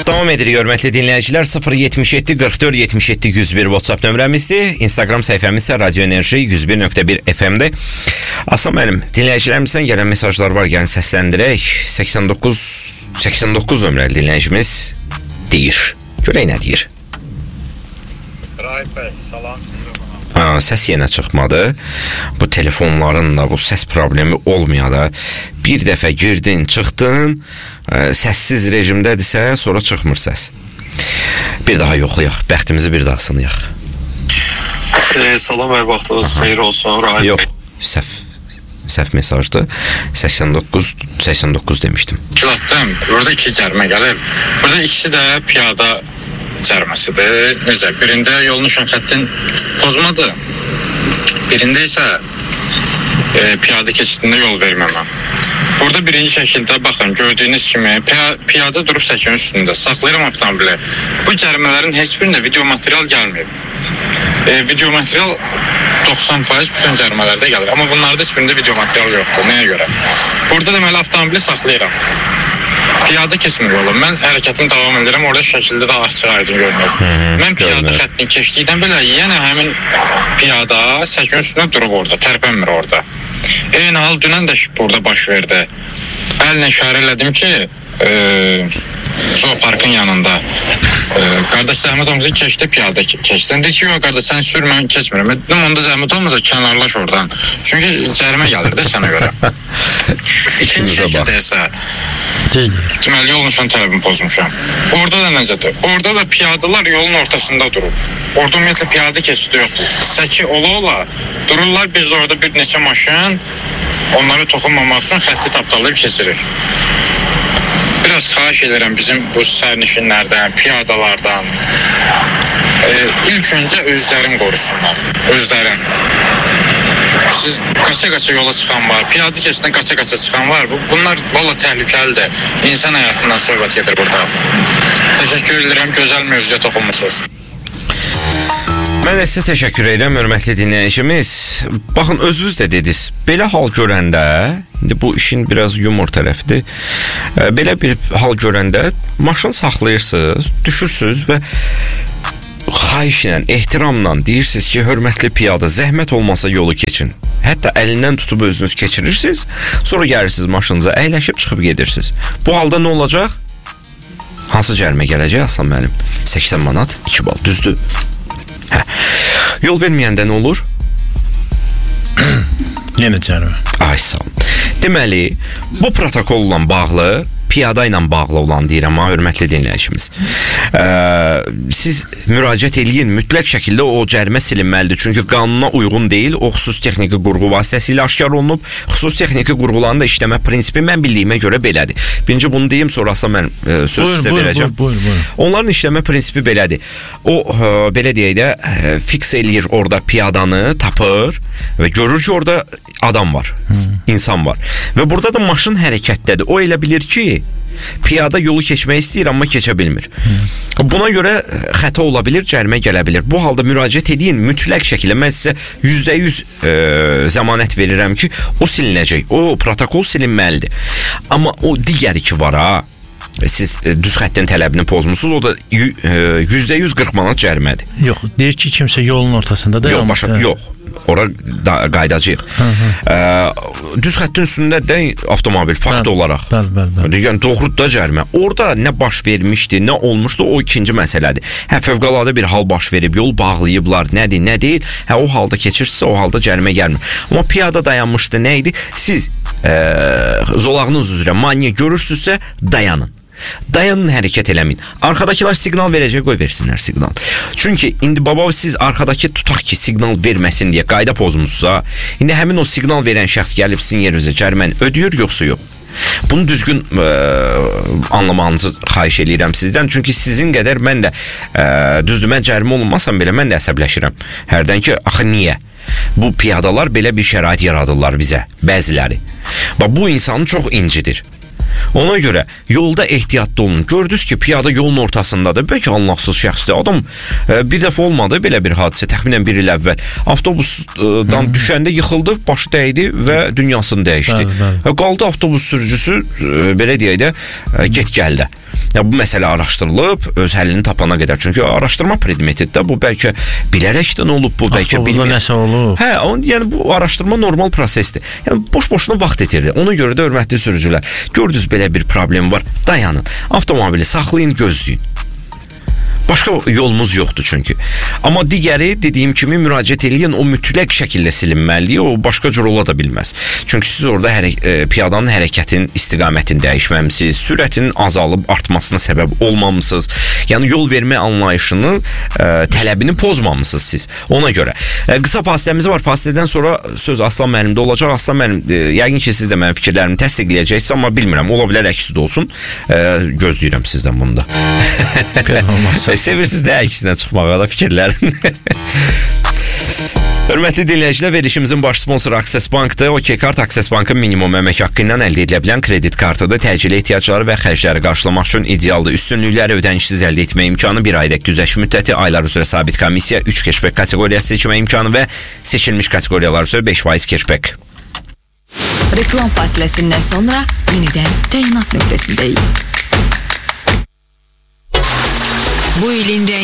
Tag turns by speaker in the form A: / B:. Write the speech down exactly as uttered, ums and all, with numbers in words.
A: Davam edirik, hörmətli dinləyicilər. sıfır yetmiş yeddi qırx dörd yetmiş yeddi yüz bir WhatsApp nömrəmizdir. Instagram səhifəmiz isə Radio Enerji yüz bir nöqtə bir F M-dir. Aslan mənim, dinləyicilərimizdən gələn mesajlar var, yəni səsləndirək. səksən doqquz səksən doqquz nömrəli dinləyicimiz deyir. Görək nə deyir.
B: Rahip bəy, salam.
A: Ha, səs yenə çıxmadı. Bu telefonların da bu səs problemi olmaya da bir dəfə girdin, çıxdın, ə, səssiz rejimdədirsə, sonra çıxmır səs. Bir daha yoxlayaq, bəxtimizi bir daha sınayaq.
B: E, salam, hər vaxtınız xeyir olsun, Rahip bəy.
A: Yox, səhv, səhv mesajdır. səksən doqquz səksən doqquz demişdim.
B: Kilatdım, burada iki cərmə gəlir. Burada ikisi də piyada cərməsidir. Necə? Birində yolun nişan xəttin pozmadır. Birində isə e, piyada keçidində yol verməmə. Burada birinci şəkildə baxın, gördüyünüz kimi piyada durub səkin üstündə saxlayıram avtomobili. Bu cərmələrin heç birində video material gəlmir. E, video material doxsan faiz bütün cərmələrdə gəlir. Amma bunlarda heç birində video material yoxdur. Nəyə görə? Burada deməli avtomobili saxlayıram. Piyada keçmir yolum. Mən hərəkətimi davam edirəm. Orada şəkildə də açıq aydın görünür. Mən piyada xəttin keçdikdən belə yenə həmin piyada səkin üstündə durub orada, tərpənmir orada. Eyni hal dünən də burada baş verdi. Əllə işarə elədim ki, e, zooparkın yanında. E, qardaş zəhmət olmasa keçdi piyada keçsin. Deyir ki, yox qardaş sən sür, mən keçmirəm. Dedim, onda zəhmət olmasa kənarlaş oradan. Çünki cərimə gəlir də sənə görə. İkinci şəkildə isə deməli yol nişan tələbini pozmuşam. Orada da nəzədir? Orada da piyadalar yolun ortasında durub. Orada ümumiyyətlə piyada keçidi yoxdur. Səki ola-ola dururlar, biz orada bir neçə maşın onları toxunmamaq üçün xətti tapdalayıb keçirir. Biraz xahiş edirəm bizim bu sərnişinlərdən, piyadalardan e, ilk öncə özlərin qorusunlar. Özlərin. Siz qaça-qaça yola çıxan var, piyada keçidən qaça-qaça çıxan var. Bunlar valla təhlükəlidir. İnsan həyatından söhbət edir burada. Təşəkkür edirəm, gözəl mövzuya toxunmusunuz.
A: Mən də sizə təşəkkür edirəm, hörmətli dinləyicimiz. Baxın, özünüz də dediniz, belə hal görəndə, indi bu işin biraz yumor tərəfidir, belə bir hal görəndə maşın saxlayırsınız, düşürsünüz və xahişlə, ehtiramla deyirsiniz ki, hörmətli piyada, zəhmət olmasa yolu keçin. Hətta əlindən tutub özünüz keçirirsiniz, sonra gəlirsiniz maşınıza, əyləşib çıxıb gedirsiniz. Bu halda nə olacaq? Hansı cərimə gələcək Aslan mənim? səksən manat, iki bal, düzdür? Hə. Yol verməyəndə nə olur?
C: Yenə cərimə.
A: Ay sağ olun. Deməli, bu protokolla bağlı, piyada ilə bağlı olan deyirəm ha, hörmətli dinləyicimiz. Ee, siz müraciət eləyin, mütləq şəkildə o cərimə silinməlidir. Çünki qanuna uyğun deyil, o xüsusi texniki qurğu vasitəsilə aşkar olunub. Xüsusi texniki qurğuların da işləmə prinsipi mən bildiyimə görə belədir. Birinci bunu deyim, sonrası mən e, söz buyur, sizə buyur, verəcəm. Buyur, buyur, buyur. Onların işləmə prinsipi belədir. O, e, belə deyək də, e, fiks eləyir orada piyadanı, tapır və görür ki, orada adam var, hmm. insan var. Və burada da maşın hərəkətdədir. O elə bilir ki, piyada yolu keçmək istəyir, amma keçə bilmir. Hmm. Buna görə xəta ola bilir, cərimə gələ bilir. Bu halda müraciət edin, mütləq şəkildə mən sizə yüzdə yüz e, zəmanət verirəm ki, o silinəcək, o protokol silinməlidir. Amma o digəri ki var ha, siz e, düz xəttin tələbini pozmusunuz, o da yüzdə yüz qırx manat cərimədir.
C: Yox, deyir ki, kimsə yolun ortasında dayanmış.
A: Yox, başa, yox. Ora qaydacıyıq. Düz xəttin üstündə də avtomobil fakt bəl, olaraq.
C: Bəl, bəl, bəl.
A: Yəni doğrudur da cərimə. Orada nə baş vermişdi, nə olmuşdu, o ikinci məsələdir. Hə, fövqəladə bir hal baş verib, yol bağlayıblar, nədir, nə deyil. Hə, o halda keçirsə, o halda cərimə gəlmir. Amma piyada dayanmışdı, nə idi? Siz e, zolağınız üzrə maniyə görürsünüzsə, dayanın. Dayanın, hərəkət eləməyin. Arxadakılar siqnal verəcək, qoy versinlər siqnal. Çünki indi baba siz arxadakı tutaq ki, siqnal verməsin deyə qayda pozmusunuzsa, indi həmin o siqnal verən şəxs gəlib sizin yerinizə cəriməni ödəyir, yoxsa yox? Bunu düzgün e, anlamağınızı xahiş edirəm sizdən. Çünki sizin qədər mən də e, düzdür, mən cərimə olunmasam belə mən də əsəbləşirəm. Hərdən ki, axı niyə? Bu piyadalar belə bir şərait yaradırlar bizə, bəziləri. Bax, bu insanı çox incidir. Ona görə yolda ehtiyatlı olun. Gördünüz ki, piyada yolun ortasındadır. Bəlkə anlaqsız şəxsdir. Adam e, bir dəfə olmadı belə bir hadisə, təxminən bir il əvvəl. Avtobusdan hmm. düşəndə yıxıldı, başı dəydi və dünyasını dəyişdi. Bəli, bəli. Qaldı avtobus sürücüsü, e, belə deyək də, e, get gəldə. Ya bu məsələ araşdırılıb, öz həllini tapana qədər. Çünki araşdırma predmetidir də, bu bəlkə bilərəkdən olub, bu bəlkə
C: bilməyən. Nəsə olub.
A: Hə, on, yəni bu araşdırma normal prosesdir. Yəni boş-boşuna vaxt itirdi. Ona görə də hörmətli sürücülər, gördünüz belə bir problem var, dayanın. Avtomobili saxlayın, gözləyin. Başqa yolumuz yoxdur çünki. Amma digəri, dediyim kimi, müraciət eləyin, o mütləq şəkildə silinməlidir, o başqa cür ola da bilməz. Çünki siz orada hərə e, piyadanın hərəkətin istiqamətini dəyişməmisiniz, sürətin azalıb artmasına səbəb olmamısınız. Yəni yol vermə anlayışını, e, tələbini pozmamısınız siz. Ona görə. E, qısa fasiləmiz var. Fasilədən sonra söz Aslan müəllimdə olacaq. Aslan müəllim, e, yəqin ki, siz də mənim fikirlərimi təsdiqləyəcəksiniz, amma bilmirəm, ola bilər əksi də olsun. E, gözləyirəm sizdən bunu da. Sevirsiniz də əksinə çıxmağa da fikirlərin. Hörmətli dinləyicilər, verilişimizin baş sponsoru Access Bankdır. OK Kart Access Bankın minimum əmək haqqı ilə əldə edilə bilən kredit kartıdır. Təcili ehtiyacları və xərcləri qarşılamaq üçün idealdır. Üstünlükləri ödənişsiz əldə etmə imkanı, bir aydək güzəşt müddəti, aylar üzrə sabit komissiya, üç keşbək kateqoriyası seçmə imkanı və seçilmiş kateqoriyalar üzrə beş faiz keşbək.
D: Reklam fasiləsindən sonra yenidən təyinat nöqtəsindəyik.